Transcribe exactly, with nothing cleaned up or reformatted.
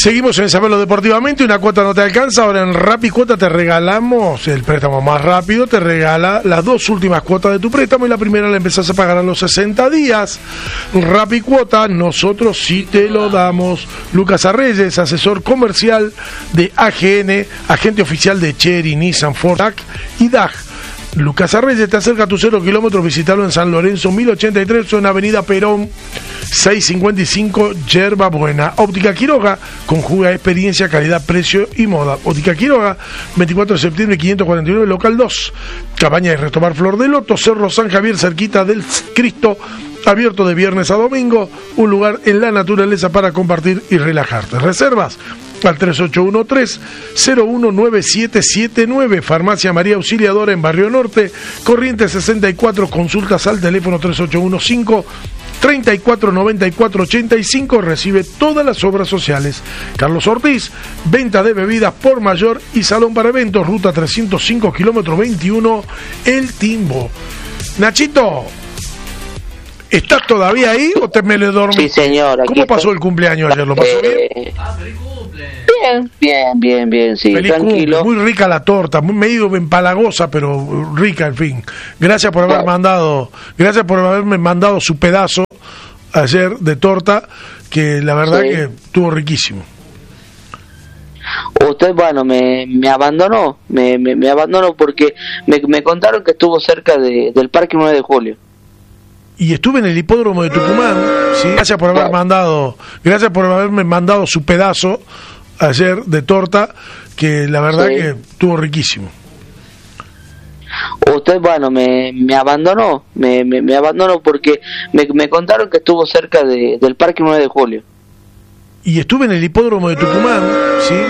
Seguimos en Saberlo Deportivamente, una cuota no te alcanza, ahora en Rappi Cuota te regalamos el préstamo más rápido, te regala las dos últimas cuotas de tu préstamo y la primera la empezás a pagar a los sesenta días. Rappi Cuota, nosotros sí te lo damos. Lucas Arreyes, asesor comercial de A G N, agente oficial de Chery, Nissan, Ford y D A G. Lucas Arreyes te acerca a tu cero kilómetros, visitalo en San Lorenzo mil ochenta y tres o en Avenida Perón seiscientos cincuenta y cinco, Yerba Buena. Óptica Quiroga, conjuga experiencia, calidad, precio y moda. Óptica Quiroga, veinticuatro de septiembre quinientos cuarenta y nueve, local dos. Cabaña de Retomar Flor de Loto, Cerro San Javier, cerquita del Cristo, abierto de viernes a domingo, un lugar en la naturaleza para compartir y relajarte. Reservas al tres ocho uno tres, cero uno nueve siete siete nueve. Farmacia María Auxiliadora en Barrio Norte, Corrientes sesenta y cuatro, consultas al teléfono tres ocho uno cinco, treinta y cuatro noventa y cuatro ochenta y cinco. Recibe todas las obras sociales. Carlos Ortiz, venta de bebidas por mayor y salón para eventos, ruta trescientos cinco, kilómetro veintiuno, El Timbo. Nachito, ¿estás todavía ahí o te me le dormí? Sí, señor. ¿Cómo pasó estoy. el cumpleaños ayer? ¿Lo pasó eh, bien? Ah, feliz cumple. Bien, bien, bien, bien, sí, feliz tranquilo. Cumple. Muy rica la torta, muy medio empalagosa, pero rica, en fin. Gracias por haber claro. mandado, gracias por haberme mandado su pedazo ayer de torta, que la verdad sí. que estuvo riquísimo. Usted, bueno, me, me abandonó, me, me, me abandonó porque me, me contaron que estuvo cerca de, del Parque nueve de julio. Y estuve en el hipódromo de Tucumán, ¿sí? Gracias por haber claro. mandado, gracias por haberme mandado su pedazo ayer de torta, que la verdad sí. que estuvo riquísimo. Usted, bueno, me, me abandonó, me, me, me abandonó porque me, me contaron que estuvo cerca de, del Parque nueve de julio. Y estuve en el hipódromo de Tucumán, ¿sí?